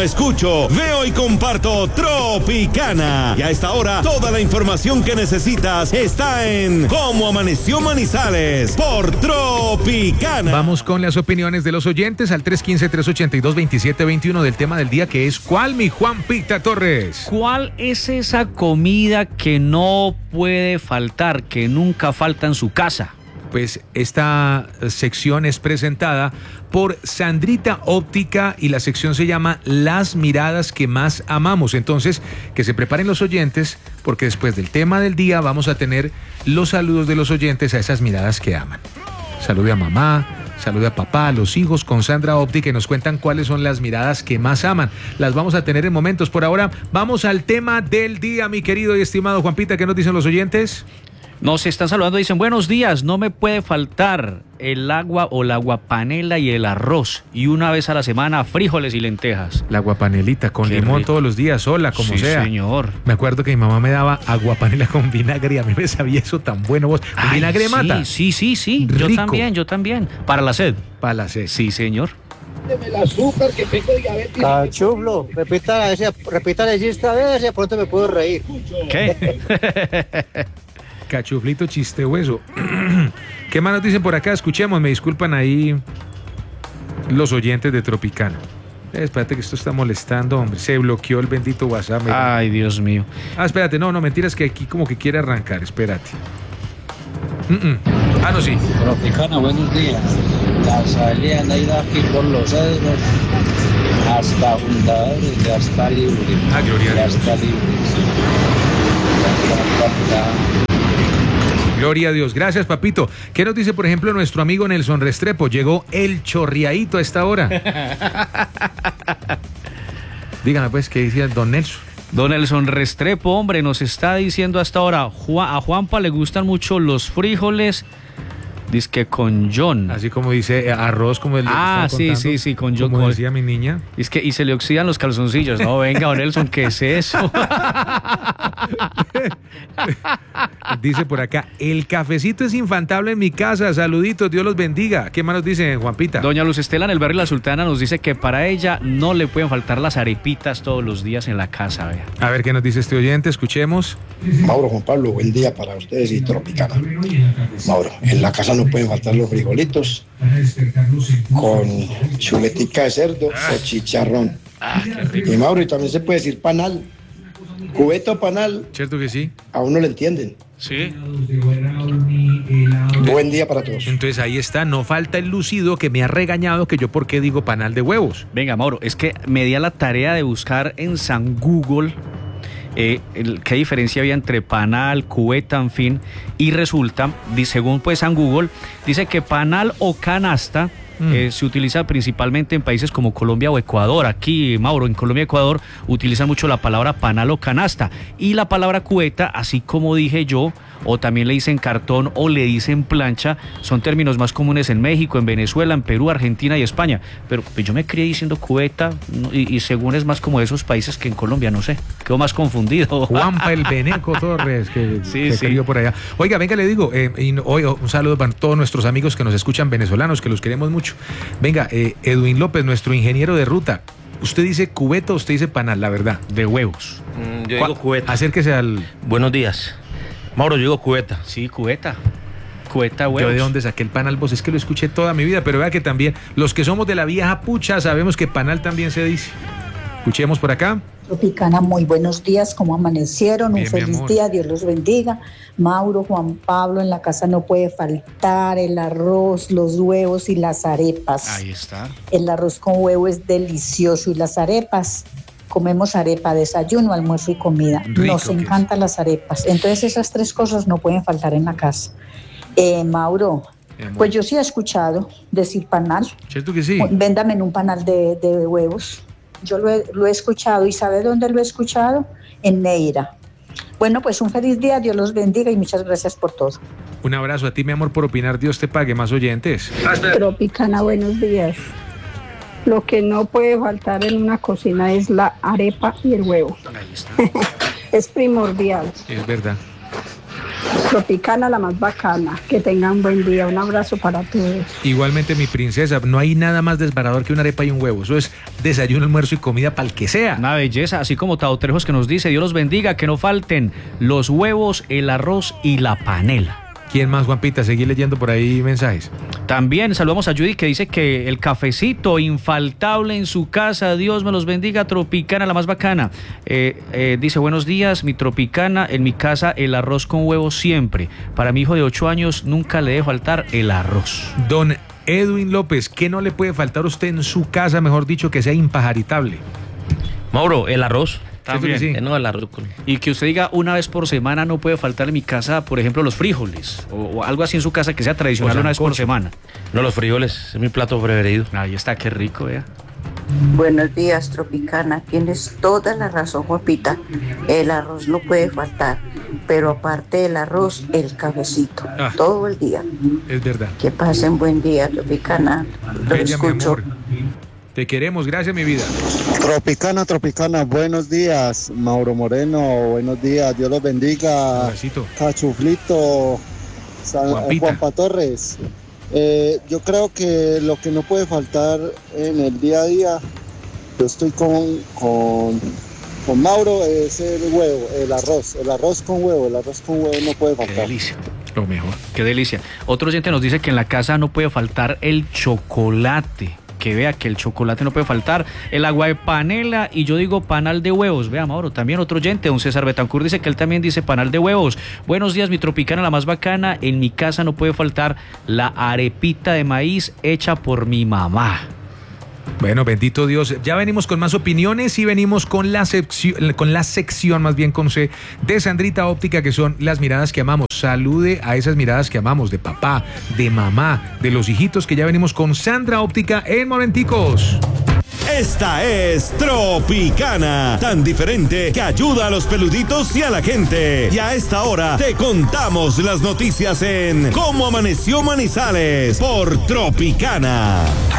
escucho, veo y comparto Tropicana. Y a esta hora, toda la información que necesitas está en Cómo Amaneció Manizales por Tropicana. Vamos con las opiniones de los oyentes al 315-382-2721 del tema del día, que es ¿cuál, mi Juanpita Torres? ¿Cuál es esa comida que no puede faltar, que nunca falta en su casa? Pues esta sección es presentada por Sandrita Óptica y la sección se llama Las miradas que más amamos. Entonces, que se preparen los oyentes, porque después del tema del día vamos a tener los saludos de los oyentes a esas miradas que aman. Salude a mamá, salude a papá, a los hijos con Sandra Óptica y nos cuentan cuáles son las miradas que más aman. Las vamos a tener en momentos. Por ahora, vamos al tema del día, mi querido y estimado Juanpita. ¿Qué nos dicen los oyentes? Nos están saludando, dicen, buenos días, no me puede faltar el agua o la aguapanela y el arroz. Y una vez a la semana, frijoles y lentejas. La aguapanelita con limón rico. Todos los días, sola, como sea. Sí, señor. Me acuerdo que mi mamá me daba aguapanela con vinagre y a mí me sabía eso tan bueno. ¿Vos? ¿El vinagre mata? Sí. Rico. Yo también. Para la sed. Para la sed. Sí, señor. El azúcar que tengo diabetes. Cachuflo, repítale chiste a ver si de pronto me puedo reír. ¿Qué? Cachuflito chiste hueso. ¿Qué más nos dicen por acá? Escuchemos, me disculpan ahí los oyentes de Tropicana. Espérate que esto está molestando, hombre. Se bloqueó el bendito WhatsApp. Ay, Dios mío. Espérate, no, mentiras que aquí como que quiere arrancar, espérate. No, sí. Tropicana, buenos días. La salida de ir aquí por los cedros hasta fundadores ya está libre. Gloria a Dios. Ya está libre. Gloria a Dios. Gracias, papito. ¿Qué nos dice, por ejemplo, nuestro amigo Nelson Restrepo? Llegó el chorriadito a esta hora. Dígame, pues, ¿qué decía don Nelson? Don Nelson Restrepo, hombre, nos está diciendo hasta ahora, a Juanpa le gustan mucho los frijoles, dizque con John. Así como dice arroz, como el... Sí, con John. Como decía mi niña. Es que, y se le oxidan los calzoncillos. No, venga, don Nelson, ¿qué es eso? Dice por acá, el cafecito es infaltable en mi casa. Saluditos, Dios los bendiga. ¿Qué más nos dice Juanpita? Doña Luz Estela en el barrio La Sultana nos dice que para ella no le pueden faltar las arepitas todos los días en la casa. Vea. A ver qué nos dice este oyente, escuchemos. Mauro, Juan Pablo, buen día para ustedes y Tropicana. Mauro, en la casa no pueden faltar los frijolitos con chuletica de cerdo o chicharrón. Qué rico. Y Mauro, y también se puede decir panal. Cubeta o panal. ¿Cierto que sí? A uno le entienden. Sí. Buen día para todos. Entonces ahí está, no falta el lucido que me ha regañado que yo por qué digo panal de huevos. Venga, Mauro, es que me di a la tarea de buscar en San Google qué diferencia había entre panal, cubeta, en fin, y resulta, según pues San Google, dice que panal o canasta se utiliza principalmente en países como Colombia o Ecuador. Aquí, Mauro, en Colombia y Ecuador utilizan mucho la palabra panal o canasta, y la palabra cubeta, así como dije yo, o también le dicen cartón o le dicen plancha, son términos más comunes en México, en Venezuela, en Perú, Argentina y España. Pero pues, yo me crié diciendo cubeta y según es más como de esos países que en Colombia, no sé, quedo más confundido. Juanpa el Beneco Torres, que se crió por allá. Oiga, venga, le digo, hoy un saludo para todos nuestros amigos que nos escuchan venezolanos, que los queremos mucho. Venga, Edwin López, nuestro ingeniero de ruta. ¿Usted dice cubeta o usted dice panal, la verdad? De huevos. Yo digo cubeta. Acérquese al... Buenos días. Mauro, yo digo cubeta. Sí, cubeta. Cubeta, huevos. Yo de dónde saqué el panal, vos, es que lo escuché toda mi vida, pero vea que también los que somos de la vieja pucha sabemos que panal también se dice. Escuchemos por acá. Tropicana, muy buenos días, ¿cómo amanecieron? Bien, un feliz mi amor. día, Dios los bendiga. Mauro, Juan Pablo, en la casa no puede faltar el arroz, los huevos y las arepas. Ahí está. El arroz con huevo es delicioso y las arepas, comemos arepa, desayuno, almuerzo y comida. Rico Nos que encantan las arepas. Entonces esas tres cosas no pueden faltar en la casa. Mauro, pues yo sí he escuchado decir panal. ¿Cierto que sí? Véndame en un panal de huevos. Yo lo he escuchado. ¿Y sabe dónde lo he escuchado? En Neira. Bueno, pues un feliz día, Dios los bendiga y muchas gracias por todo. Un abrazo a ti, mi amor, por opinar. Dios te pague. Más oyentes. Tropicana, buenos días. Lo que no puede faltar en una cocina es la arepa y el huevo. Ahí está. Es primordial. Es verdad. Tropicana, la más bacana. Que tengan buen día. Un abrazo para todos. Igualmente, mi princesa, no hay nada más desbarador que una arepa y un huevo. Eso es desayuno, almuerzo y comida para el que sea. Una belleza, así como Tao Trejos que nos dice, Dios los bendiga, que no falten los huevos, el arroz y la panela. ¿Quién más, Juanpita? Seguí leyendo por ahí mensajes. También saludamos a Judy que dice que el cafecito infaltable en su casa, Dios me los bendiga, Tropicana, la más bacana. Dice, buenos días, mi Tropicana, en mi casa el arroz con huevo siempre. Para mi hijo de 8 años nunca le debe faltar el arroz. Don Edwin López, ¿qué no le puede faltar a usted en su casa, mejor dicho, que sea impajaritable? Mauro, el arroz. También. Sí. No, el arroz. Y que usted diga una vez por semana no puede faltar en mi casa, por ejemplo, los frijoles o algo así en su casa que sea tradicional una vez por semana. No, los frijoles, es mi plato preferido. Ahí está, qué rico, vea. Buenos días, Tropicana. Tienes toda la razón, Juanpita. El arroz no puede faltar, pero aparte del arroz, el cafecito. Todo el día. Es verdad. Que pasen buen día, Tropicana. Lo Bella, escucho. mi amor. Te queremos, gracias, mi vida. Tropicana, buenos días, Mauro Moreno, buenos días, Dios los bendiga. Cachuflito, Juanpa Torres. Yo creo que lo que no puede faltar en el día a día, yo estoy con Mauro, es el huevo, el arroz con huevo no puede faltar. Qué delicia. Lo mejor. Qué delicia. Otro oyente nos dice que en la casa no puede faltar el chocolate. Que vea que el chocolate no puede faltar, el agua de panela y yo digo panal de huevos. Vea, Mauro, también otro oyente, un César Betancourt dice que él también dice panal de huevos. Buenos días, mi Tropicana, la más bacana. En mi casa no puede faltar la arepita de maíz hecha por mi mamá. Bueno, bendito Dios. Ya venimos con más opiniones y venimos con la sección más bien con C de Sandrita Óptica, que son las miradas que amamos. Salude a esas miradas que amamos, de papá, de mamá, de los hijitos, que ya venimos con Sandra Óptica en momenticos. Esta es Tropicana, tan diferente que ayuda a los peluditos y a la gente. Y a esta hora te contamos las noticias en Cómo Amaneció Manizales por Tropicana.